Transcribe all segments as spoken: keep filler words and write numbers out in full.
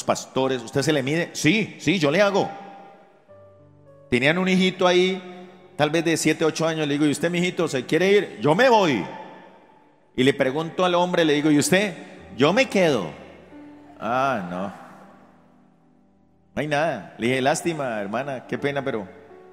¿Cuántos pastores? ¿Usted se le mide? Sí, sí, yo le hago. Tenían un hijito ahí, tal vez de siete, ocho años. Le digo, ¿y usted, mijito, se quiere ir? Yo me voy. Y le pregunto al hombre, le digo, ¿y usted? Yo me quedo. Ah, no. No hay nada. Le dije, lástima, hermana, qué pena, pero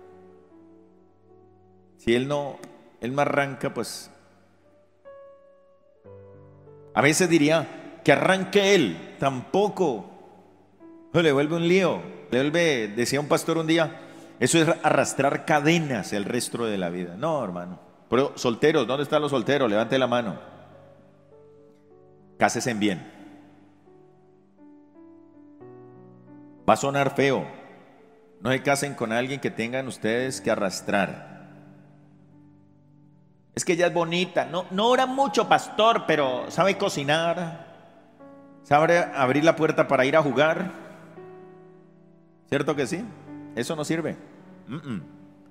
si él no, él no arranca, pues a veces diría que arranque él, tampoco. Le vuelve un lío. Le vuelve, decía un pastor un día, eso es arrastrar cadenas el resto de la vida. No, hermano. Pero solteros, ¿dónde están los solteros? Levante la mano. Cásense bien. Va a sonar feo. No se casen con alguien que tengan ustedes que arrastrar. Es que ella es bonita. No, no ora mucho, pastor, pero sabe cocinar. Sabe abrir la puerta para ir a jugar. ¿Cierto que sí? Eso no sirve. Mm-mm.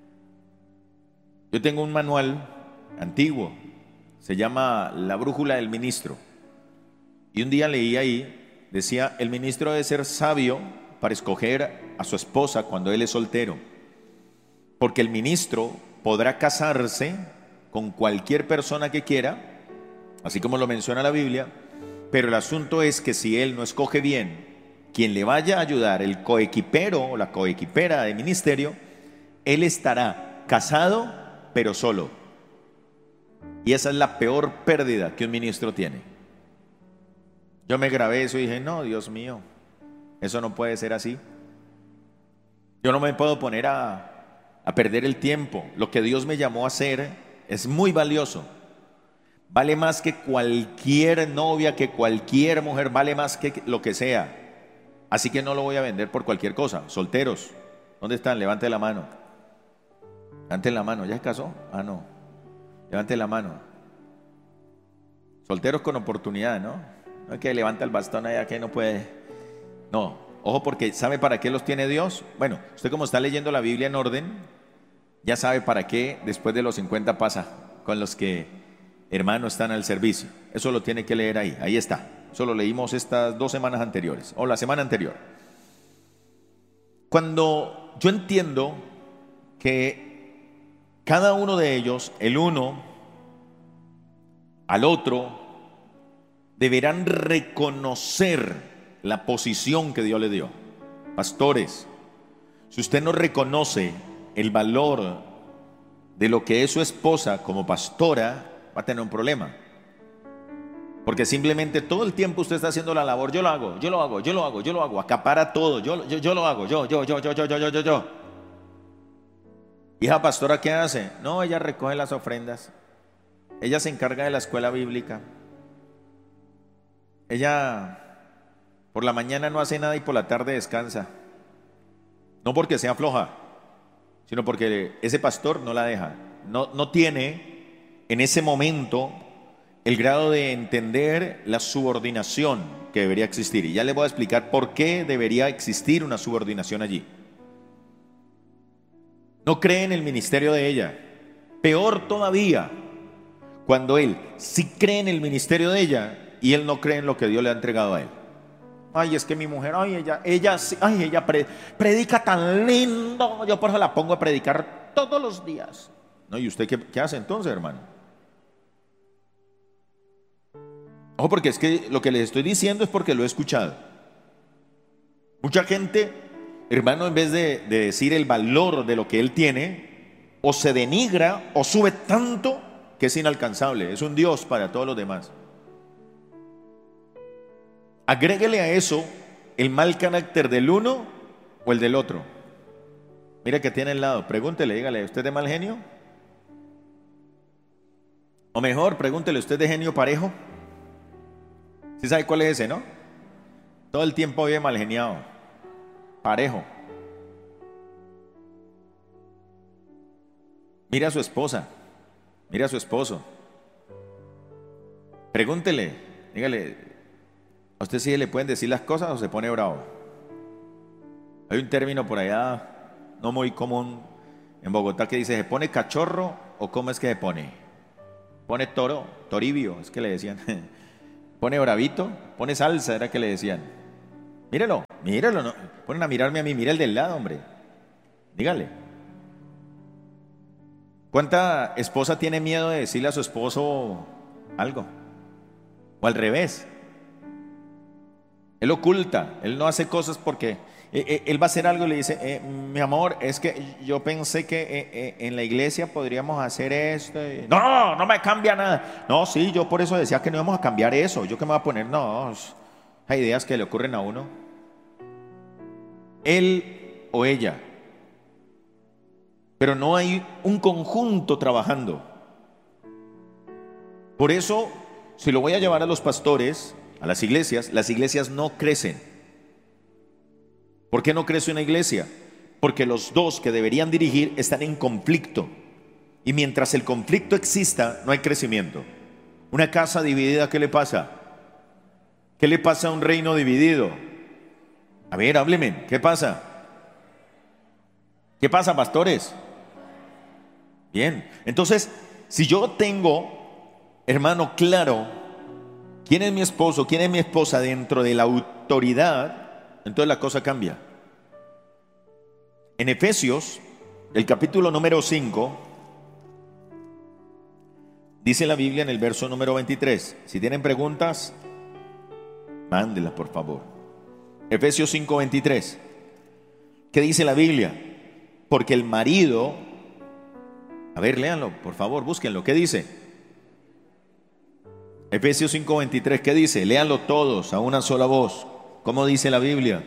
Yo tengo un manual antiguo. Se llama La Brújula del Ministro. Y un día leí ahí, decía, el ministro debe ser sabio para escoger a su esposa cuando él es soltero. Porque el ministro podrá casarse con cualquier persona que quiera, así como lo menciona la Biblia, pero el asunto es que si él no escoge bien quien le vaya a ayudar, el coequipero o la coequipera de ministerio, él estará casado pero solo. Y esa es la peor pérdida que un ministro tiene. Yo me grabé eso y dije, no, Dios mío, eso no puede ser así. Yo no me puedo poner a, a perder el tiempo. Lo que Dios me llamó a hacer es muy valioso. Vale más que cualquier novia, que cualquier mujer, vale más que lo que sea. Así que no lo voy a vender por cualquier cosa. Solteros, ¿dónde están? Levanten la mano. Levanten la mano. ¿Ya se casó? Ah, no. Levanten la mano. Solteros con oportunidad, ¿no? No es que levanta el bastón allá que no puede. No, ojo, porque ¿sabe para qué los tiene Dios? Bueno, usted como está leyendo la Biblia en orden, ya sabe para qué después de los cincuenta pasa con los que, hermanos, están al servicio. Eso lo tiene que leer ahí, ahí está. Eso lo leímos estas dos semanas anteriores, o la semana anterior. Cuando yo entiendo que cada uno de ellos, el uno al otro, deberán reconocer la posición que Dios le dio. Pastores, si usted no reconoce el valor de lo que es su esposa como pastora, va a tener un problema. Porque simplemente todo el tiempo usted está haciendo la labor, yo lo hago, yo lo hago, yo lo hago, yo lo hago, acapara todo, yo, yo, yo lo hago, yo, yo, yo, yo, yo, yo, yo, yo, yo. Hija pastora, ¿qué hace? No, ella recoge las ofrendas, ella se encarga de la escuela bíblica, ella por la mañana no hace nada y por la tarde descansa. No porque sea floja, sino porque ese pastor no la deja, no, no tiene en ese momento el grado de entender la subordinación que debería existir. Y ya les voy a explicar por qué debería existir una subordinación allí. No cree en el ministerio de ella. Peor todavía, cuando él sí cree en el ministerio de ella y él no cree en lo que Dios le ha entregado a él. Ay, es que mi mujer, ay, ella, ella, ay, ella pre, predica tan lindo. Yo por eso la pongo a predicar todos los días. No, ¿y usted qué, qué hace entonces, hermano? Ojo, porque es que lo que les estoy diciendo es porque lo he escuchado. Mucha gente, hermano, en vez de, de decir el valor de lo que él tiene, o se denigra o sube tanto que es inalcanzable. Es un Dios para todos los demás. Agréguele a eso el mal carácter del uno o el del otro. Mira que tiene al lado, pregúntele, dígale, ¿usted es de mal genio? O mejor, pregúntele, ¿usted es de genio parejo? ¿Sí sabe cuál es ese, no? Todo el tiempo vive mal geniado, parejo. Mira a su esposa, mira a su esposo. Pregúntele, dígale, ¿a usted sí le pueden decir las cosas o se pone bravo? Hay un término por allá no muy común en Bogotá que dice, ¿se pone cachorro o cómo es que se pone? ¿Pone toro? Toribio, es que le decían. ¿Pone bravito? ¿Pone salsa? Era que le decían. Mírelo, mírelo. No. Ponen a mirarme a mí, mira el del lado, hombre. Dígale. ¿Cuánta esposa tiene miedo de decirle a su esposo algo? O al revés. Él oculta, él no hace cosas porque él va a hacer algo y le dice, eh, mi amor, es que yo pensé que eh, eh, en la iglesia podríamos hacer esto. No, no me cambia nada. No, sí, yo por eso decía que no íbamos a cambiar eso. Yo que me voy a poner, no, hay ideas que le ocurren a uno. Él o ella. Pero no hay un conjunto trabajando. Por eso, si lo voy a llevar a los pastores, a las iglesias, las iglesias no crecen. ¿Por qué no crece una iglesia? Porque los dos que deberían dirigir están en conflicto. Y mientras el conflicto exista, no hay crecimiento. Una casa dividida, ¿qué le pasa? ¿Qué le pasa a un reino dividido? A ver, hábleme, ¿qué pasa? ¿Qué pasa, pastores? Bien, entonces, si yo tengo, hermano, claro, quién es mi esposo, quién es mi esposa dentro de la autoridad, entonces la cosa cambia. En Efesios, el capítulo número cinco, dice la Biblia en el verso número veintitrés. Si tienen preguntas, mándenlas por favor. Efesios cinco, veintitrés. ¿Qué dice la Biblia? Porque el marido, a ver, léanlo, por favor, búsquenlo. ¿Qué dice? Efesios cinco, veintitrés. ¿Qué dice? Léanlo todos a una sola voz. ¿Cómo dice la Biblia?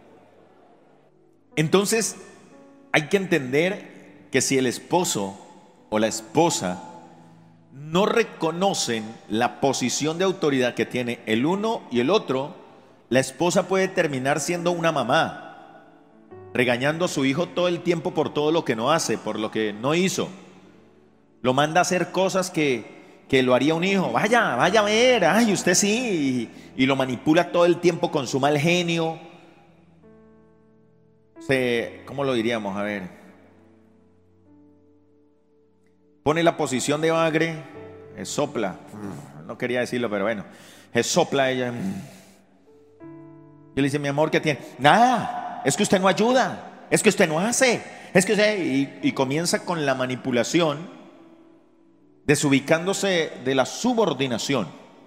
Entonces, hay que entender que si el esposo o la esposa no reconocen la posición de autoridad que tiene el uno y el otro, la esposa puede terminar siendo una mamá, regañando a su hijo todo el tiempo por todo lo que no hace, por lo que no hizo. Lo manda a hacer cosas que, que lo haría un hijo. Vaya, vaya a ver, ay, usted sí. Y, y lo manipula todo el tiempo con su mal genio. Se, ¿cómo lo diríamos? A ver. Pone la posición de bagre, es sopla. No quería decirlo, pero bueno. Es sopla ella. Yo le dice, mi amor, ¿qué tiene? Nada, es que usted no ayuda, es que usted no hace, es que usted... Y, y comienza con la manipulación, desubicándose de la subordinación,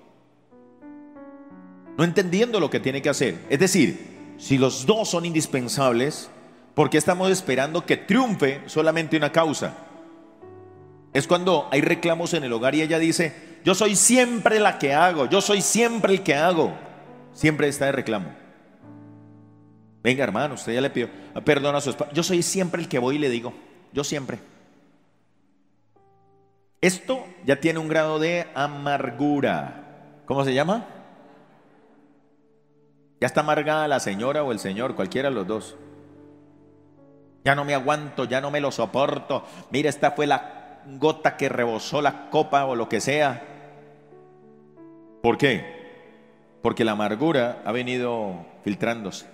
no entendiendo lo que tiene que hacer. Es decir, si los dos son indispensables, ¿por qué estamos esperando que triunfe solamente una causa? Es cuando hay reclamos en el hogar y ella dice, yo soy siempre la que hago, yo soy siempre el que hago. Siempre está de reclamo. Venga, hermano, usted ya le pidió perdón a su esposa. Yo soy siempre el que voy y le digo, yo siempre. Esto ya tiene un grado de amargura. ¿Cómo se llama? Ya está amargada la señora o el señor, cualquiera de los dos. Ya no me aguanto, ya no me lo soporto. Mira, esta fue la gota que rebosó la copa o lo que sea. ¿Por qué? Porque la amargura ha venido filtrándose.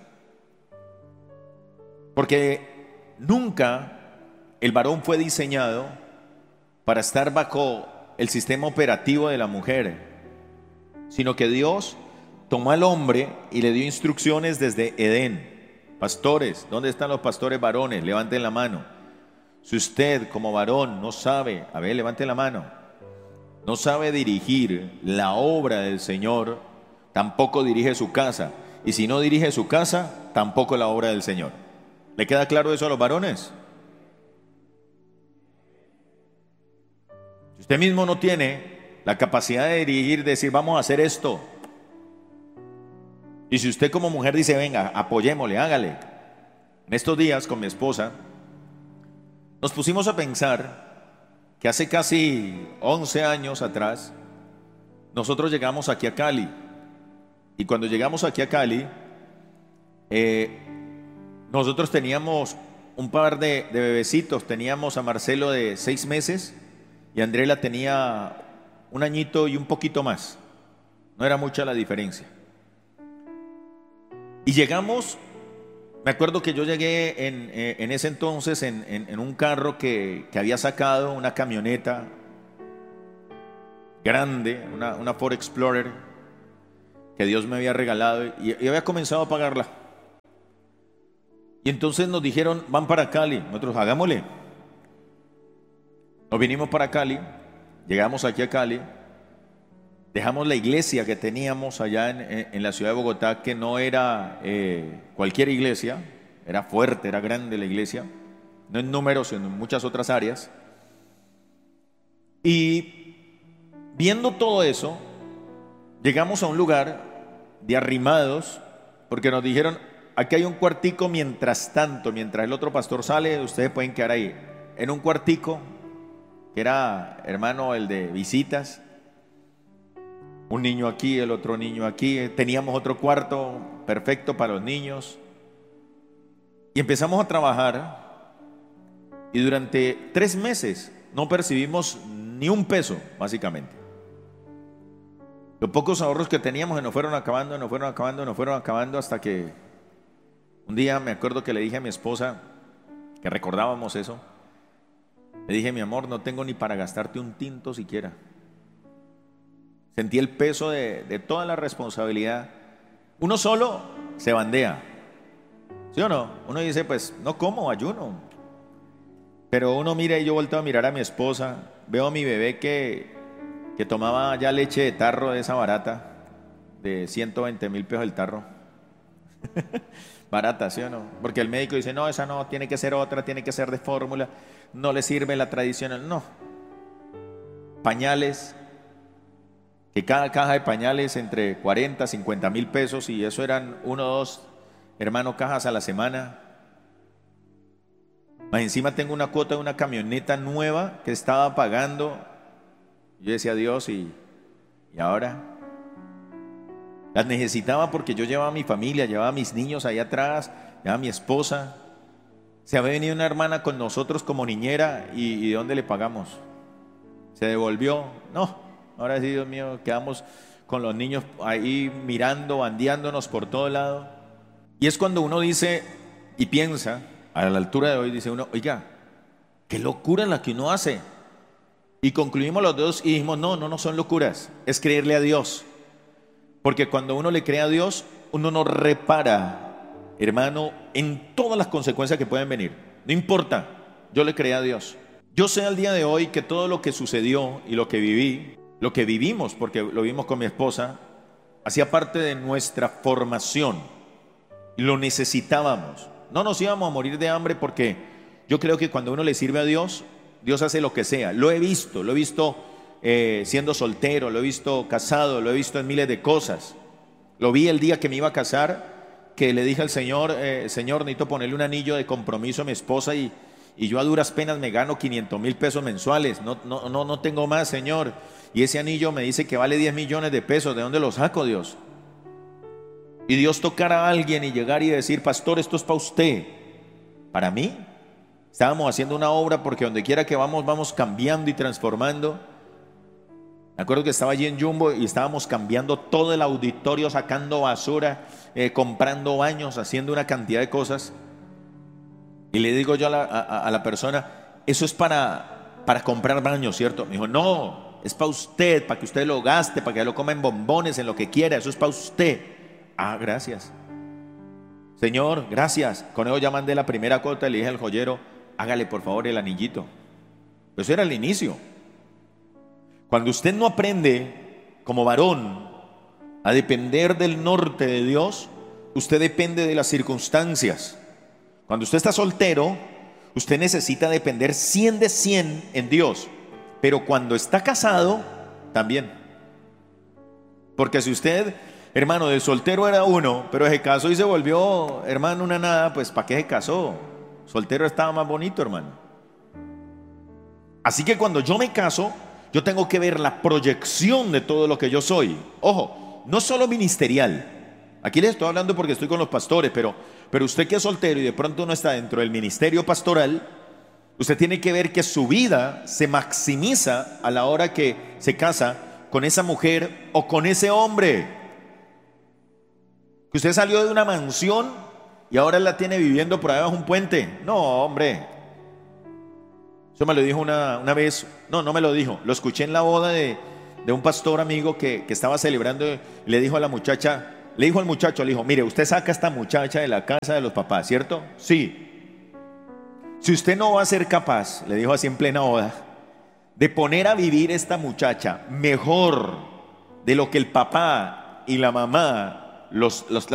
Porque nunca el varón fue diseñado para estar bajo el sistema operativo de la mujer, sino que Dios tomó al hombre y le dio instrucciones desde Edén. Pastores, ¿dónde están los pastores varones? Levanten la mano. Si usted como varón no sabe, a ver, levante la mano, no sabe dirigir la obra del Señor, tampoco dirige su casa. Y si no dirige su casa, tampoco la obra del Señor. ¿Le queda claro eso a los varones? Si usted mismo no tiene la capacidad de dirigir, de decir, vamos a hacer esto. Y si usted como mujer dice, venga, apoyémosle, hágale. En estos días con mi esposa, nos pusimos a pensar que hace casi once años atrás, nosotros llegamos aquí a Cali. Y cuando llegamos aquí a Cali, eh, nosotros teníamos un par de, de bebecitos. Teníamos a Marcelo de seis meses y Andrela tenía un añito y un poquito más. No era mucha la diferencia. Y llegamos, me acuerdo que yo llegué en, en ese entonces en, en, en un carro que, que había sacado, una camioneta grande, una, una Ford Explorer, que Dios me había regalado y, y había comenzado a pagarla. Y entonces nos dijeron, van para Cali. Nosotros, hagámosle. Nos vinimos para Cali, llegamos aquí a Cali, dejamos la iglesia que teníamos allá en, en, en la ciudad de Bogotá, que no era eh, cualquier iglesia, era fuerte, era grande la iglesia, no en números, sino en muchas otras áreas. Y viendo todo eso, llegamos a un lugar de arrimados, porque nos dijeron, aquí hay un cuartico mientras tanto, mientras el otro pastor sale, ustedes pueden quedar ahí, en un cuartico, que era, hermano, el de visitas, un niño aquí, el otro niño aquí, teníamos otro cuarto perfecto para los niños, y empezamos a trabajar, y durante tres meses no percibimos ni un peso, básicamente. Los pocos ahorros que teníamos se nos fueron acabando, nos fueron acabando, nos fueron acabando, hasta que un día me acuerdo que le dije a mi esposa, que recordábamos eso, le dije, mi amor, no tengo ni para gastarte un tinto siquiera. Sentí el peso de, de toda la responsabilidad. Uno solo se bandea, ¿sí o no? Uno dice, pues, no como, ayuno. Pero uno mira, y yo vuelto a mirar a mi esposa, veo a mi bebé que, que tomaba ya leche de tarro de esa barata, de ciento veinte mil pesos el tarro. Barata, ¿sí o no? Porque el médico dice, no, esa no, tiene que ser otra, tiene que ser de fórmula, no le sirve la tradicional, no. Pañales, que cada caja de pañales entre cuarenta, cincuenta mil pesos, y eso eran uno o dos, hermano, cajas a la semana. Más encima tengo una cuota de una camioneta nueva que estaba pagando. Yo decía, Dios, y, y ahora las necesitaba porque yo llevaba a mi familia, llevaba a mis niños ahí atrás, llevaba a mi esposa. Se había venido una hermana con nosotros como niñera, y, y ¿de dónde le pagamos? Se devolvió. No, ahora sí, Dios mío, quedamos con los niños ahí mirando, bandeándonos por todo lado. Y es cuando uno dice y piensa, a la altura de hoy, dice uno, oiga, qué locura la que uno hace. Y concluimos los dos y dijimos, no, no, no son locuras, es creerle a Dios. Porque cuando uno le cree a Dios, uno no repara, hermano, en todas las consecuencias que pueden venir. No importa, yo le creí a Dios. Yo sé al día de hoy que todo lo que sucedió y lo que viví, lo que vivimos, porque lo vimos con mi esposa, hacía parte de nuestra formación y lo necesitábamos. No nos íbamos a morir de hambre, porque yo creo que cuando uno le sirve a Dios, Dios hace lo que sea. Lo he visto, lo he visto eh, siendo soltero, lo he visto casado, lo he visto en miles de cosas. Lo vi el día que me iba a casar, que le dije al Señor, eh, Señor, necesito ponerle un anillo de compromiso a mi esposa, y, y yo a duras penas me gano quinientos mil pesos mensuales. No, no, no, no tengo más, Señor. Y ese anillo me dice que vale diez millones de pesos. ¿De dónde lo saco, Dios? Y Dios tocar a alguien y llegar y decir, pastor, esto es para usted. ¿Para mí? Estábamos haciendo una obra, porque donde quiera que vamos, vamos cambiando y transformando. Me acuerdo que estaba allí en Jumbo y estábamos cambiando todo el auditorio, sacando basura, eh, comprando baños, haciendo una cantidad de cosas. Y le digo yo a la, a, a la persona, eso es para, para comprar baños, ¿cierto? Me dijo, no, es para usted, para que usted lo gaste, para que lo coma en bombones, en lo que quiera, eso es para usted. Ah, gracias. Señor, gracias. Con eso ya mandé la primera cuota y le dije al joyero, hágale por favor el anillito. Eso era el inicio. Cuando usted no aprende como varón a depender del norte de Dios, usted depende de las circunstancias. Cuando usted está soltero, usted necesita depender cien de cien en Dios. Pero cuando está casado, también. Porque si usted, hermano, de soltero era uno, pero se casó y se volvió, hermano, una nada, pues ¿para qué se casó? Soltero estaba más bonito, hermano. Así que cuando yo me caso, yo tengo que ver la proyección de todo lo que yo soy. Ojo, no solo ministerial. Aquí les estoy hablando porque estoy con los pastores, pero, pero usted que es soltero y de pronto no está dentro del ministerio pastoral, usted tiene que ver que su vida se maximiza a la hora que se casa con esa mujer o con ese hombre. Que usted salió de una mansión y ahora la tiene viviendo por ahí bajo un puente. No, hombre. Eso me lo dijo una, una vez. No, no me lo dijo. Lo escuché en la boda de, de un pastor amigo que, que estaba celebrando y le dijo a la muchacha, le dijo al muchacho, le dijo, mire, usted saca a esta muchacha de la casa de los papás, ¿cierto? Sí. Si usted no va a ser capaz, le dijo así en plena boda, de poner a vivir esta muchacha mejor de lo que el papá y la mamá los, los,